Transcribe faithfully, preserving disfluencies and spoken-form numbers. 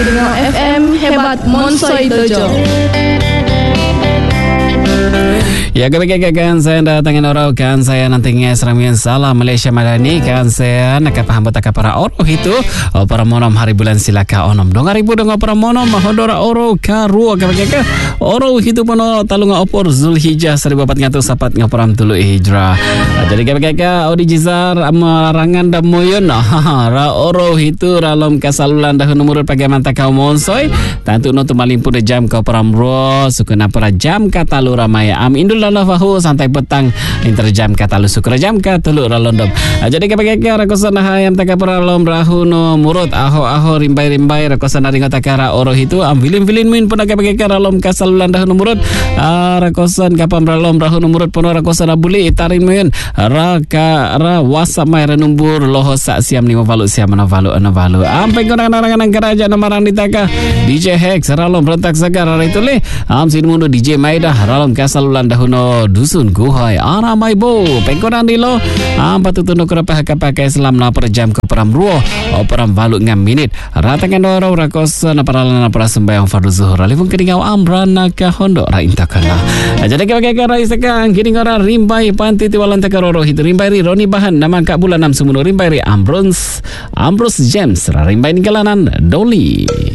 Kudingau F M hebat Monsoi Dojo. Ya, kebetulan saya datangin orang kan saya nantinya seramian salam Malaysia Madani kan saya nak paham betaka para orang itu para monom hari bulan silaka onom dong ribu dong para monom mahodora oro karu kebetulan orang itu pun talunga opor Zulhijjah seribu empat ratus sapat ngaparam tulu hijrah. Jadi kebetulan Audi Jizar amarangan dan moyon ra orang itu dalam kasalulan dahun umur pagi mantap kau monsoi tentu no tu malimpun jam kau param ro sukuna para jam kata lu ramai am indul Allah fahu santai petang interjam kata lu sukra jam kata lu ralondom. Jadi kebetulan rakosan hayam taka para lom rahuno murut aho aho rimbai rimbai rakosan ringo takara oro itu am vilin vilin min pun kebetulan lom kasalulan dahun murut rakosan kapam ralom rahuno murut pun rakosan abuli itarin min raka ra wasamai renumbur loho sak siam lima valu siam mana valu ana valu am pengkonan arangan kerajaan namarang ditaka D J Hex ralom berontak segar itu le am sin mundo D J Maida ralom kasalulan dahun no dusun guhai aramai bo pengkonan dilo am patutuno kerapa pakai selam na per jam ke peram ruo o peram valu ngam minit ratangan doro rakos na paralana para sembayang fardu zuhur alifun kedingau amrana ka hondo ra intakana. Jadi ke ra isakang kini ngara rimbai panti tiwalan takaroro hitu rimbai ri roni bahan nama kak bulan enam sumuno rimbai ri Ambrose Ambrose James ra rimbai ningalanan Dolly.